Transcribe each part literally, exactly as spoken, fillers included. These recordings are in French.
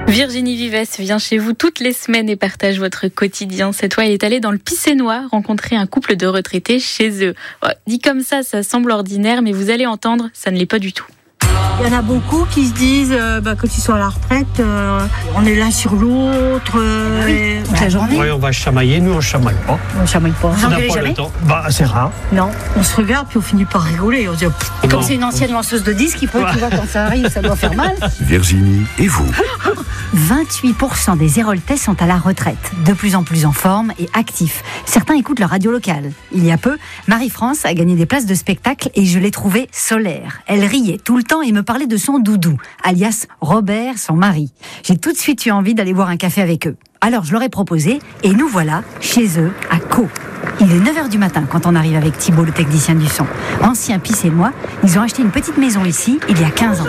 Virginie Vives vient chez vous toutes les semaines et partage votre quotidien. Cette fois, elle est allée dans le Picénois rencontrer un couple de retraités chez eux. Oh, dit comme ça, ça semble ordinaire, mais vous allez entendre, ça ne l'est pas du tout. Il y en a beaucoup qui se disent, euh, bah, quand ils sont à la retraite, euh, on est l'un sur l'autre. Euh, oui, toute la journée. Oui, on va chamailler, nous on chamaille pas. On ne chamaille pas. Vous On n'a engueulez pas jamais le temps. Bah, c'est rare. Non. On se regarde puis on finit par rigoler. On se dit, pff, Et comme non. c'est une ancienne lanceuse de disques, il peut, tu vois, quand ça arrive, ça doit faire mal. Virginie et vous. vingt-huit pour cent des Héroltais sont à la retraite, de plus en plus en forme et actifs. Certains écoutent leur radio locale. Il y a peu, Marie-France a gagné des places de spectacle et je l'ai trouvée solaire. Elle riait tout le temps et me parlait de son doudou, alias Robert, son mari. J'ai tout de suite eu envie d'aller boire un café avec eux. Alors je leur ai proposé et nous voilà chez eux à Caux. Il est neuf heures du matin quand on arrive avec Thibault, le technicien du son. Ancien Picénois, ils ont acheté une petite maison ici il y a quinze ans.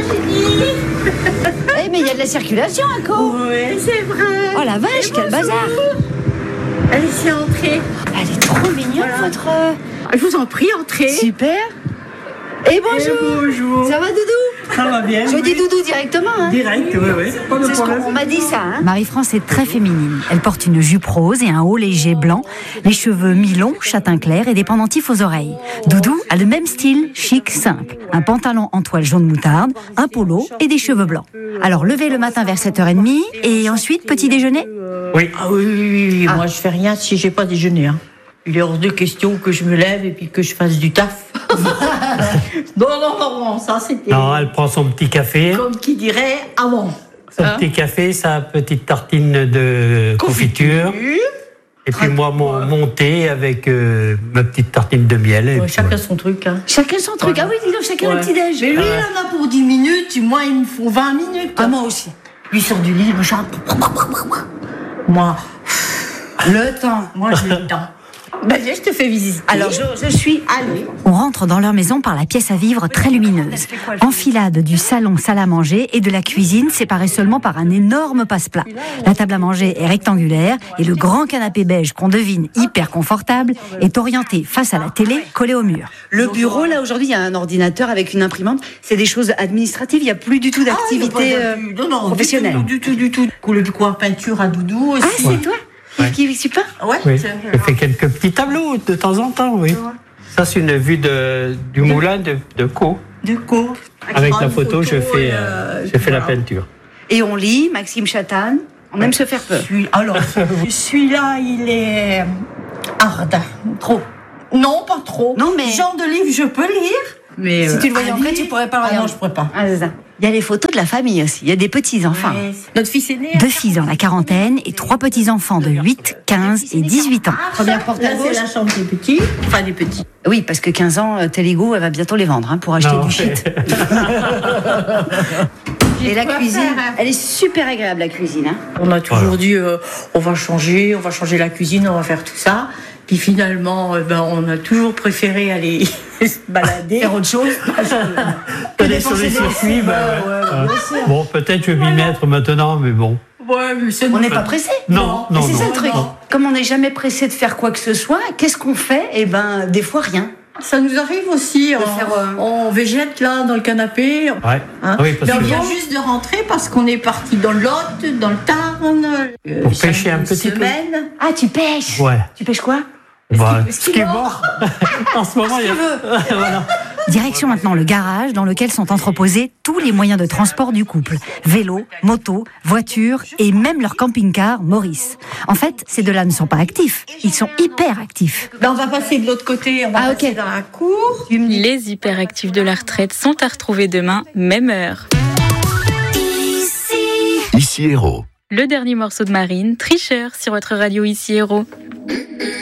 Eh, mais il y a de la circulation à Caux. Oui, c'est vrai. Oh la vache, quel bazar. Allez, c'est entrée. Elle est trop mignonne, Voilà. votre... euh, Je vous en prie, entrez. Super. Et bonjour. Et bonjour. Ça va, Doudou? Ça va bien. Je dis Doudou directement, hein. Direct, oui, oui. Pas de C'est ce problème. qu'on on m'a dit ça, hein. Marie-France est très féminine. Elle porte une jupe rose et un haut léger blanc, les cheveux mi-longs, châtain clair et des pendentifs aux oreilles. Doudou a le même style, chic, simple. Un pantalon en toile jaune moutarde, un polo et des cheveux blancs. Alors levé le matin vers sept heures trente et ensuite petit déjeuner. Oui. Ah oui, oui, oui, oui. Ah. Moi je fais rien si j'ai pas déjeuné. Hein. Il est hors de question que je me lève et puis que je fasse du taf. non, non, non, non, ça c'était Non, elle prend son petit café, comme qui dirait avant. son Hein? petit café, sa petite tartine de confiture. Et puis moi, mon, mon thé avec euh, ma petite tartine de miel. Et Ouais, puis chacun voilà. son truc. Hein. Chacun son truc. Ah oui, dis donc, chacun Ouais. le petit-déj. Mais lui, il en a pour dix minutes, moi, il me faut vingt minutes. Ah, moi aussi. Lui sort du lit, machin. Moi, Le temps. moi, j'ai le temps. Ben, viens, je te fais visiter. Alors, je, je suis... Allez. On rentre dans leur maison par la pièce à vivre très lumineuse. Enfilade du salon salle à manger et de la cuisine séparée seulement par un énorme passe-plat. La table à manger est rectangulaire et le grand canapé beige qu'on devine hyper confortable est orienté face à la télé collée au mur. Le bureau, là, aujourd'hui, il y a un ordinateur avec une imprimante. C'est des choses administratives. Il n'y a plus du tout d'activité Ah, euh, il y a pas de- non, non, professionnelle. Du tout, du tout, du tout. Coule du coin peinture à Doudou aussi. Ah, c'est toi Ouais. qui qui pas Ouais, Oui, c'est- je fais quelques petits tableaux de temps en temps, oui. Ça, c'est une vue de, du moulin de, de Caux. De quoi? Avec Ah, la une photo, je fais, et, euh, je fais la voilà. peinture. Et on lit Maxime Chatane. On aime se faire peur. Celui- Alors, celui-là, il est hard. Trop. Non, pas trop. Non, mais- Genre de livre, je peux lire. Mais Si tu le voyais en à vrai, lire- tu pourrais pas le Ah regarder. non, je pourrais pas. Ah, c'est ça. Il y a les photos de la famille aussi. Il y a des petits-enfants. Ouais. Notre fils aîné. Deux filles dans la quarantaine et trois petits-enfants de huit, quinze et dix-huit ans. Première porte à Là, c'est gauche. la chambre des petits. Enfin, des petits. Oui, parce que quinze ans, euh, Télégo, elle va bientôt les vendre hein, pour acheter Non. du shit. Et la quoi cuisine, faire, hein. elle est super agréable, la cuisine. Hein. On a toujours Voilà. dit, euh, on va changer, on va changer la cuisine, on va faire tout ça. Puis finalement, euh, ben, on a toujours préféré aller se balader. Faire autre chose. Aller sur les circuits, ben, ouais. Euh, bon, peut-être je vais m'y mettre maintenant, mais bon. Ouais, mais c'est On n'est pas pressé. Non, non, Et c'est non. ça le truc. non. Comme on n'est jamais pressé de faire quoi que ce soit, qu'est-ce qu'on fait Eh ben, des fois rien. Ça nous arrive aussi. De On, faire, euh, on végète là dans le canapé. Ouais. Hein. Oui, parce Mais on que vient juste de rentrer parce qu'on est parti dans le Lot, dans le Tarn. euh, Pour chaque pêcher un petit peu. semaine. Ah, tu pêches Ouais. Tu pêches quoi Bah, ce ce qui est mort. En ce moment, il y a. Voilà. Direction maintenant le garage dans lequel sont entreposés tous les moyens de transport du couple. Vélo, moto, voiture et même leur camping-car Maurice. En fait, ces deux-là ne sont pas actifs, ils sont hyper actifs. Ben, on va passer de l'autre côté, on va Ah, passer ok. dans la cour. Les hyperactifs de la retraite sont à retrouver demain, même heure. Ici Héros. Le dernier morceau de Marine, Tricheur, sur votre radio Ici Héros.